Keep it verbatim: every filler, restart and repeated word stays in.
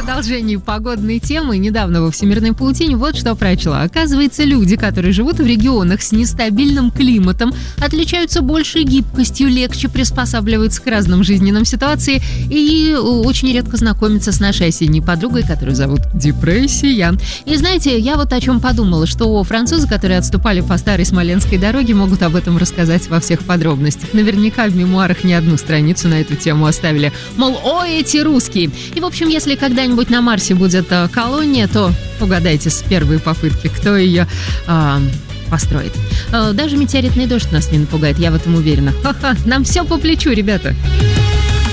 продолжении погодной темы недавно во «Всемирной паутине» вот что прочла. Оказывается, люди, которые живут в регионах с нестабильным климатом, отличаются большей гибкостью, легче приспосабливаются к разным жизненным ситуациям и очень редко знакомятся с нашей осенней подругой, которую зовут депрессия. И знаете, я вот о чем подумала, что французы, которые отступали по старой Смоленской дороге, могут об этом рассказать во всех подробностях. Наверняка в мемуарах не одну страницу на эту тему оставили. Мол, ой, эти русские. И, в общем, если когда-нибудь на Марсе будет а, колония, то угадайте с первой попытки, кто ее а, построит. А, даже метеоритный дождь нас не напугает, я в этом уверена. Ха-ха, нам все по плечу, ребята.